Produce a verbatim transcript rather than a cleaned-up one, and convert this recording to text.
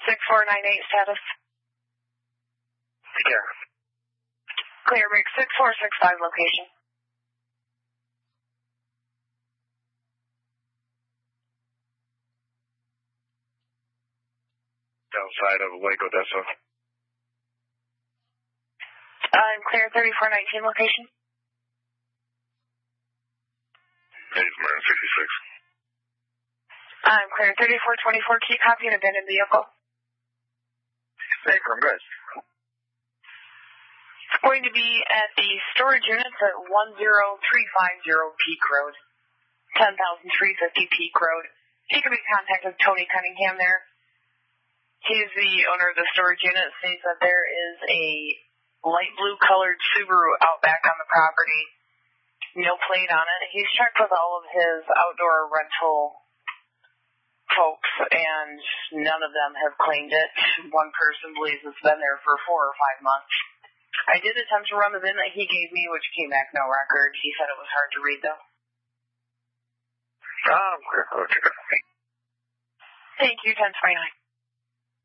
six four nine eight status. Clear. Clear, Rick six four six five location. Outside of Lake Odessa. I'm clear, thirty-four nineteen location. Eight sixty-six. I'm clear, thirty-four twenty-four, keep copy and abandoned vehicle. Hey, I'm good. It's going to be at the storage units at one zero three five zero Peak Road, ten thousand three hundred fifty Peak Road. He can be contacted with Tony Cunningham there. He's the owner of the storage unit. Says that there is a light blue colored Subaru Outback on the property. No plate on it. He's checked with all of his outdoor rental folks, and none of them have claimed it. One person believes it's been there for four or five months. I did attempt to run the VIN that he gave me, which came back no record. He said it was hard to read, though. Um, okay. Thank you, ten twenty-nine.